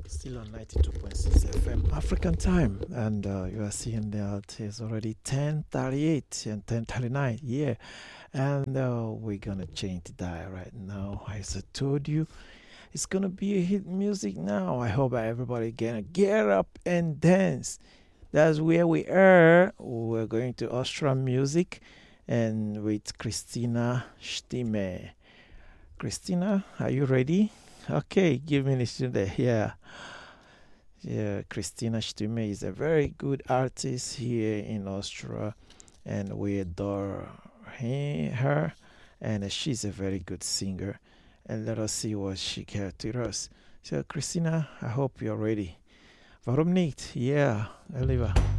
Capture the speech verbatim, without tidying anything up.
Still on ninety-two point six F M African time, and uh, you are seeing that it's already ten thirty-eight and ten thirty-nine. Yeah, and uh, we're gonna change the dial right now. As I told you, it's gonna be a hit music now. I hope everybody gonna get up and dance. That's where we are. We're going to Austrian music, and with Christina Stimme. Christina, are you ready? Okay, give me this today. Yeah. Yeah, Christina Stimme is a very good artist here in Austria, and we adore he, her, and she's a very good singer. And let us see what she can to us. So, Christina, I hope you're ready. Warum nicht? Yeah, Oliver.